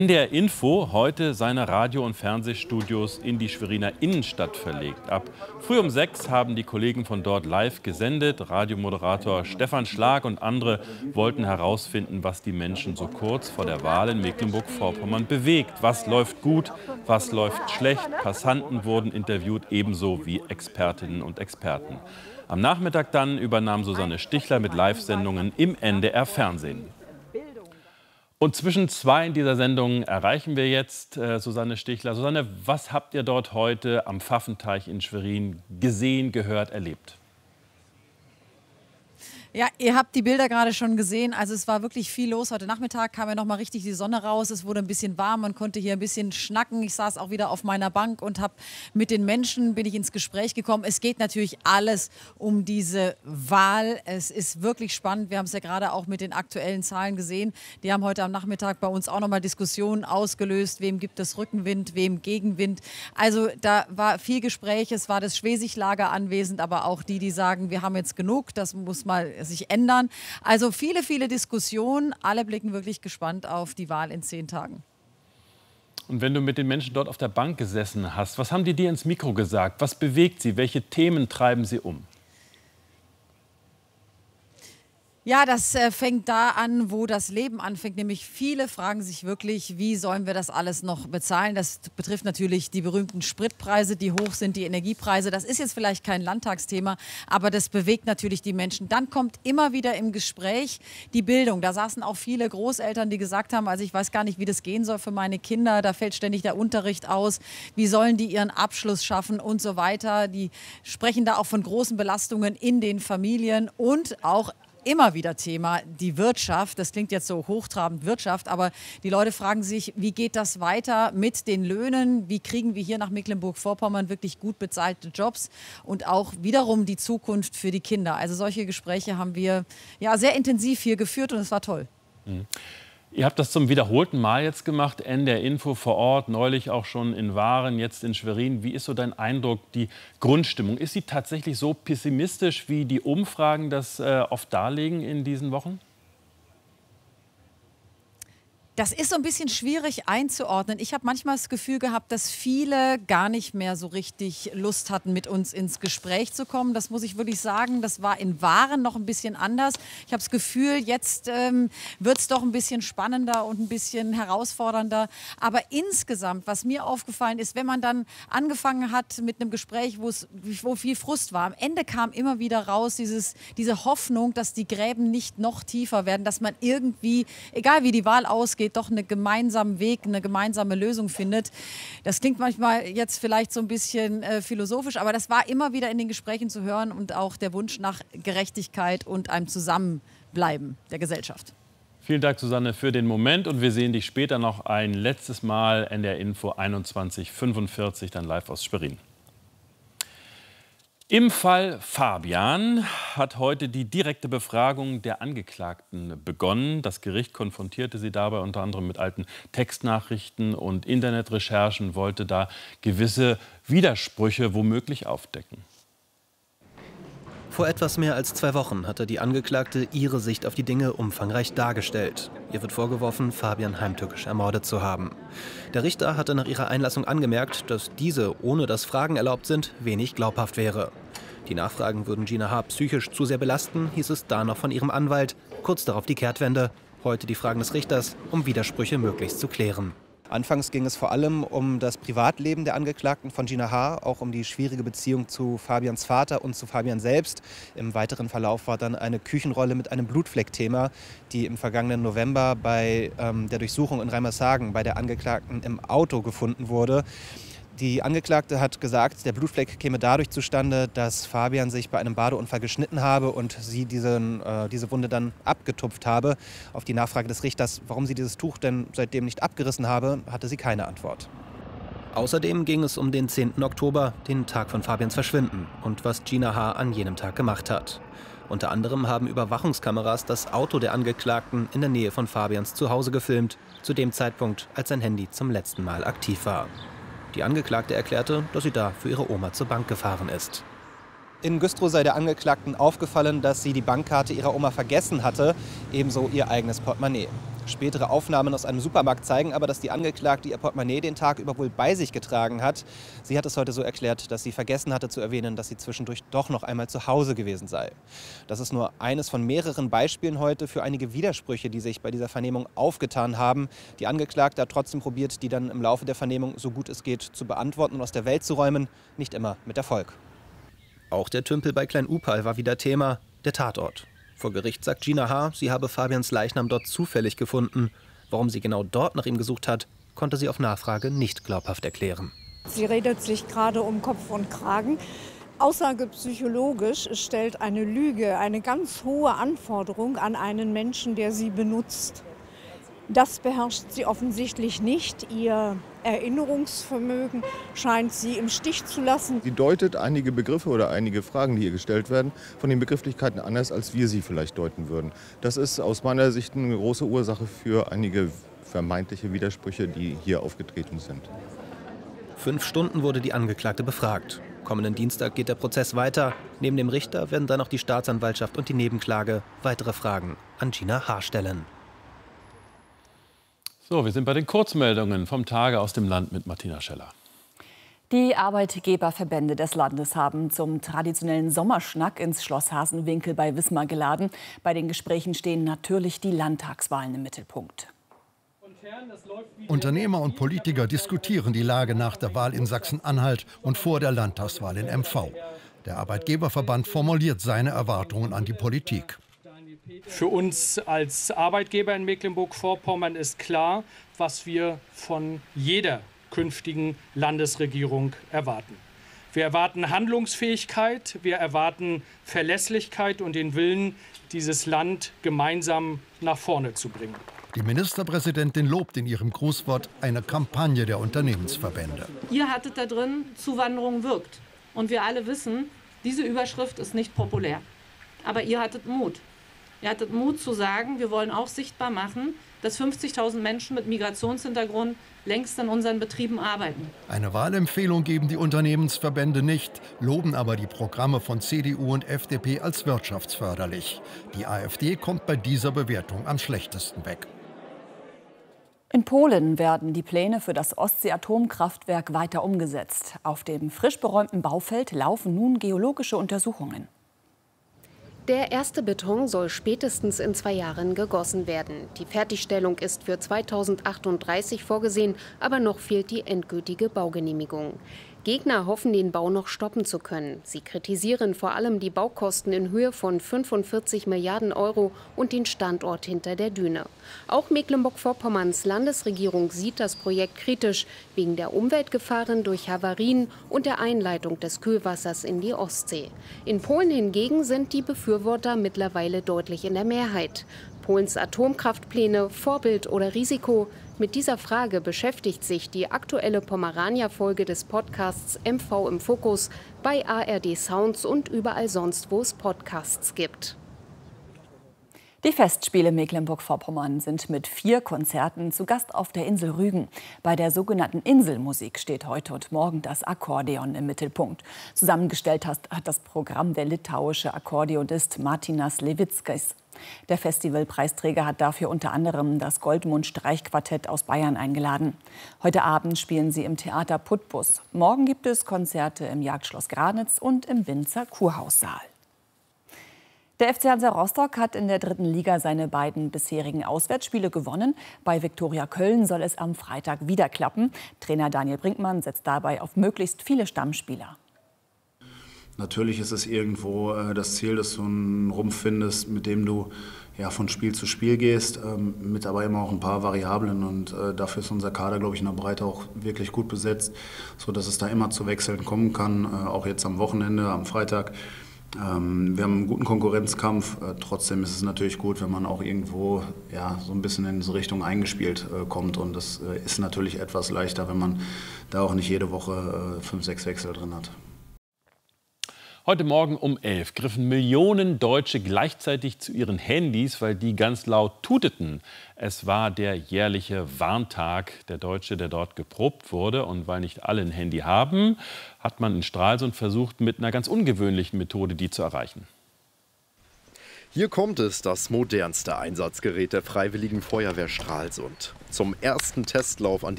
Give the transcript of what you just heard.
Der Info heute seine Radio- und Fernsehstudios in die Schweriner Innenstadt verlegt. Ab früh um 6 haben die Kollegen von dort live gesendet. Radiomoderator Stefan Schlag und andere wollten herausfinden, was die Menschen so kurz vor der Wahl in Mecklenburg-Vorpommern bewegt. Was läuft gut, was läuft schlecht. Passanten wurden interviewt, ebenso wie Expertinnen und Experten. Am Nachmittag dann übernahm Susanne Stichler mit Live-Sendungen im NDR-Fernsehen. Und zwischen zwei dieser Sendungen erreichen wir jetzt Susanne Stichler. Susanne, was habt ihr dort heute am Pfaffenteich in Schwerin gesehen, gehört, erlebt? Ja, ihr habt die Bilder gerade schon gesehen. Also es war wirklich viel los. Heute Nachmittag kam ja noch mal richtig die Sonne raus. Es wurde ein bisschen warm. Man konnte hier ein bisschen schnacken. Ich saß auch wieder auf meiner Bank und habe mit den Menschen bin ich ins Gespräch gekommen. Es geht natürlich alles um diese Wahl. Es ist wirklich spannend. Wir haben es ja gerade auch mit den aktuellen Zahlen gesehen. Die haben heute am Nachmittag bei uns auch noch mal Diskussionen ausgelöst. Wem gibt es Rückenwind, wem Gegenwind? Also da war viel Gespräch. Es war das Schwesig-Lager anwesend, aber auch die, die sagen, wir haben jetzt genug. Das muss mal sich ändern. Also viele, viele Diskussionen. Alle blicken wirklich gespannt auf die Wahl in 10 Tagen. Und wenn du mit den Menschen dort auf der Bank gesessen hast, was haben die dir ins Mikro gesagt? Was bewegt sie? Welche Themen treiben sie um? Ja, das fängt da an, wo das Leben anfängt. Nämlich viele fragen sich wirklich, wie sollen wir das alles noch bezahlen? Das betrifft natürlich die berühmten Spritpreise, die hoch sind, die Energiepreise. Das ist jetzt vielleicht kein Landtagsthema, aber das bewegt natürlich die Menschen. Dann kommt immer wieder im Gespräch die Bildung. Da saßen auch viele Großeltern, die gesagt haben, also ich weiß gar nicht, wie das gehen soll für meine Kinder. Da fällt ständig der Unterricht aus. Wie sollen die ihren Abschluss schaffen und so weiter? Die sprechen da auch von großen Belastungen in den Familien und auch immer wieder Thema, die Wirtschaft. Das klingt jetzt so hochtrabend, Wirtschaft, aber die Leute fragen sich, wie geht das weiter mit den Löhnen? Wie kriegen wir hier nach Mecklenburg-Vorpommern wirklich gut bezahlte Jobs und auch wiederum die Zukunft für die Kinder? Also solche Gespräche haben wir ja sehr intensiv hier geführt und es war toll. Mhm. Ihr habt das zum wiederholten Mal jetzt gemacht, NDR Info vor Ort, neulich auch schon in Waren, jetzt in Schwerin. Wie ist so dein Eindruck, die Grundstimmung? Ist sie tatsächlich so pessimistisch, wie die Umfragen das oft darlegen in diesen Wochen? Das ist so ein bisschen schwierig einzuordnen. Ich habe manchmal das Gefühl gehabt, dass viele gar nicht mehr so richtig Lust hatten, mit uns ins Gespräch zu kommen. Das muss ich wirklich sagen. Das war in Waren noch ein bisschen anders. Ich habe das Gefühl, jetzt wird es doch ein bisschen spannender und ein bisschen herausfordernder. Aber insgesamt, was mir aufgefallen ist, wenn man dann angefangen hat mit einem Gespräch, wo viel Frust war, am Ende kam immer wieder raus diese Hoffnung, dass die Gräben nicht noch tiefer werden, dass man irgendwie, egal wie die Wahl ausgeht, doch einen gemeinsamen Weg, eine gemeinsame Lösung findet. Das klingt manchmal jetzt vielleicht so ein bisschen philosophisch, aber das war immer wieder in den Gesprächen zu hören und auch der Wunsch nach Gerechtigkeit und einem Zusammenbleiben der Gesellschaft. Vielen Dank, Susanne, für den Moment und wir sehen dich später noch ein letztes Mal NDR Info 21:45, dann live aus Schwerin. Im Fall Fabian hat heute die direkte Befragung der Angeklagten begonnen. Das Gericht konfrontierte sie dabei unter anderem mit alten Textnachrichten und Internetrecherchen, wollte da gewisse Widersprüche womöglich aufdecken. Vor etwas mehr als 2 Wochen hatte die Angeklagte ihre Sicht auf die Dinge umfangreich dargestellt. Ihr wird vorgeworfen, Fabian heimtückisch ermordet zu haben. Der Richter hatte nach ihrer Einlassung angemerkt, dass diese, ohne dass Fragen erlaubt sind, wenig glaubhaft wäre. Die Nachfragen würden Gina H. psychisch zu sehr belasten, hieß es da noch von ihrem Anwalt. Kurz darauf die Kehrtwende. Heute die Fragen des Richters, um Widersprüche möglichst zu klären. Anfangs ging es vor allem um das Privatleben der Angeklagten von Gina H., auch um die schwierige Beziehung zu Fabians Vater und zu Fabian selbst. Im weiteren Verlauf war dann eine Küchenrolle mit einem Blutfleck-Thema, die im vergangenen November bei der Durchsuchung in Reimershagen bei der Angeklagten im Auto gefunden wurde. Die Angeklagte hat gesagt, der Blutfleck käme dadurch zustande, dass Fabian sich bei einem Badeunfall geschnitten habe und sie diese Wunde dann abgetupft habe. Auf die Nachfrage des Richters, warum sie dieses Tuch denn seitdem nicht abgerissen habe, hatte sie keine Antwort. Außerdem ging es um den 10. Oktober, den Tag von Fabians Verschwinden und was Gina H. an jenem Tag gemacht hat. Unter anderem haben Überwachungskameras das Auto der Angeklagten in der Nähe von Fabians Zuhause gefilmt, zu dem Zeitpunkt, als sein Handy zum letzten Mal aktiv war. Die Angeklagte erklärte, dass sie da für ihre Oma zur Bank gefahren ist. In Güstrow sei der Angeklagten aufgefallen, dass sie die Bankkarte ihrer Oma vergessen hatte, ebenso ihr eigenes Portemonnaie. Spätere Aufnahmen aus einem Supermarkt zeigen aber, dass die Angeklagte ihr Portemonnaie den Tag über wohl bei sich getragen hat. Sie hat es heute so erklärt, dass sie vergessen hatte zu erwähnen, dass sie zwischendurch doch noch einmal zu Hause gewesen sei. Das ist nur eines von mehreren Beispielen heute für einige Widersprüche, die sich bei dieser Vernehmung aufgetan haben. Die Angeklagte hat trotzdem probiert, die dann im Laufe der Vernehmung so gut es geht zu beantworten und aus der Welt zu räumen. Nicht immer mit Erfolg. Auch der Tümpel bei Klein-Upal war wieder Thema, der Tatort. Vor Gericht sagt Gina H., sie habe Fabians Leichnam dort zufällig gefunden. Warum sie genau dort nach ihm gesucht hat, konnte sie auf Nachfrage nicht glaubhaft erklären. Sie redet sich gerade um Kopf und Kragen. Aussagepsychologisch stellt eine Lüge eine ganz hohe Anforderung an einen Menschen, der sie benutzt. Das beherrscht sie offensichtlich nicht. Ihr Erinnerungsvermögen scheint sie im Stich zu lassen. Sie deutet einige Begriffe oder einige Fragen, die ihr gestellt werden, von den Begrifflichkeiten anders, als wir sie vielleicht deuten würden. Das ist aus meiner Sicht eine große Ursache für einige vermeintliche Widersprüche, die hier aufgetreten sind. 5 Stunden wurde die Angeklagte befragt. Kommenden Dienstag geht der Prozess weiter. Neben dem Richter werden dann auch die Staatsanwaltschaft und die Nebenklage weitere Fragen an Gina H. stellen. So, wir sind bei den Kurzmeldungen vom Tage aus dem Land mit Martina Scheller. Die Arbeitgeberverbände des Landes haben zum traditionellen Sommerschnack ins Schloss Hasenwinkel bei Wismar geladen. Bei den Gesprächen stehen natürlich die Landtagswahlen im Mittelpunkt. Unternehmer und Politiker diskutieren die Lage nach der Wahl in Sachsen-Anhalt und vor der Landtagswahl in MV. Der Arbeitgeberverband formuliert seine Erwartungen an die Politik. Für uns als Arbeitgeber in Mecklenburg-Vorpommern ist klar, was wir von jeder künftigen Landesregierung erwarten. Wir erwarten Handlungsfähigkeit, wir erwarten Verlässlichkeit und den Willen, dieses Land gemeinsam nach vorne zu bringen. Die Ministerpräsidentin lobt in ihrem Grußwort eine Kampagne der Unternehmensverbände. Ihr hattet da drin, Zuwanderung wirkt. Und wir alle wissen, diese Überschrift ist nicht populär. Aber ihr hattet Mut. Ihr hattet Mut zu sagen, wir wollen auch sichtbar machen, dass 50.000 Menschen mit Migrationshintergrund längst in unseren Betrieben arbeiten. Eine Wahlempfehlung geben die Unternehmensverbände nicht, loben aber die Programme von CDU und FDP als wirtschaftsförderlich. Die AfD kommt bei dieser Bewertung am schlechtesten weg. In Polen werden die Pläne für das Ostsee-Atomkraftwerk weiter umgesetzt. Auf dem frisch beräumten Baufeld laufen nun geologische Untersuchungen. Der erste Beton soll spätestens in 2 Jahren gegossen werden. Die Fertigstellung ist für 2038 vorgesehen, aber noch fehlt die endgültige Baugenehmigung. Gegner hoffen, den Bau noch stoppen zu können. Sie kritisieren vor allem die Baukosten in Höhe von 45 Milliarden Euro und den Standort hinter der Düne. Auch Mecklenburg-Vorpommerns Landesregierung sieht das Projekt kritisch, wegen der Umweltgefahren durch Havarien und der Einleitung des Kühlwassers in die Ostsee. In Polen hingegen sind die Befürworter mittlerweile deutlich in der Mehrheit. Polens Atomkraftpläne, Vorbild oder Risiko? Mit dieser Frage beschäftigt sich die aktuelle Pomerania-Folge des Podcasts MV im Fokus bei ARD Sounds und überall sonst, wo es Podcasts gibt. Die Festspiele Mecklenburg-Vorpommern sind mit 4 Konzerten zu Gast auf der Insel Rügen. Bei der sogenannten Inselmusik steht heute und morgen das Akkordeon im Mittelpunkt. Zusammengestellt hat das Programm der litauische Akkordeonist Martinas Levickis. Der Festivalpreisträger hat dafür unter anderem das Goldmund-Streichquartett aus Bayern eingeladen. Heute Abend spielen sie im Theater Putbus. Morgen gibt es Konzerte im Jagdschloss Granitz und im Winzer Kurhaussaal. Der FC Hansa Rostock hat in der 3. Liga seine beiden bisherigen Auswärtsspiele gewonnen. Bei Viktoria Köln soll es am Freitag wieder klappen. Trainer Daniel Brinkmann setzt dabei auf möglichst viele Stammspieler. Natürlich ist es irgendwo das Ziel, dass du einen Rumpf findest, mit dem du von Spiel zu Spiel gehst, mit aber immer auch ein paar Variablen. Und dafür ist unser Kader, glaube ich, in der Breite auch wirklich gut besetzt, sodass es da immer zu Wechseln kommen kann, auch jetzt am Wochenende, am Freitag. Wir haben einen guten Konkurrenzkampf. Trotzdem ist es natürlich gut, wenn man auch irgendwo so ein bisschen in so Richtung eingespielt kommt. Und das ist natürlich etwas leichter, wenn man da auch nicht jede Woche 5, 6 Wechsel drin hat. Heute Morgen um 11 griffen Millionen Deutsche gleichzeitig zu ihren Handys, weil die ganz laut tuteten. Es war der jährliche Warntag der Deutsche, der dort geprobt wurde. Und weil nicht alle ein Handy haben, hat man in Stralsund versucht, mit einer ganz ungewöhnlichen Methode die zu erreichen. Hier kommt es, das modernste Einsatzgerät der Freiwilligen Feuerwehr Stralsund. Zum ersten Testlauf an